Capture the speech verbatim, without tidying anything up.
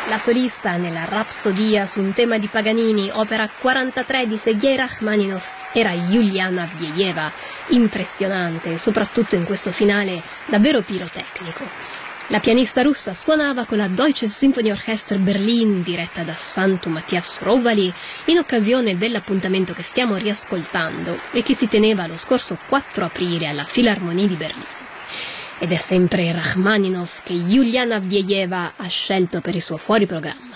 La solista nella Rapsodia su un tema di Paganini, opera quarantatré di Sergei Rachmaninov, era Yuliana Avdiejeva, impressionante, soprattutto in questo finale davvero pirotecnico. La pianista russa suonava con la Deutsche Symphonieorchester Berlin, diretta da Santu Matthias Rovali, in occasione dell'appuntamento che stiamo riascoltando e che si teneva lo scorso quattro aprile alla Philharmonie di Berlino. Ed è sempre Rachmaninov che Yuliana Avdiejeva ha scelto per il suo fuori programma.